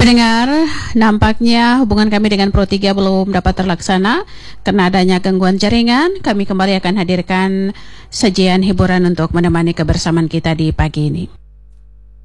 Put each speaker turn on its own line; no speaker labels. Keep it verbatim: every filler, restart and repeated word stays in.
Pendengar, nampaknya hubungan kami dengan Pro tiga belum dapat terlaksana karena adanya gangguan jaringan. Kami kembali akan hadirkan sajian hiburan untuk menemani kebersamaan kita di pagi ini.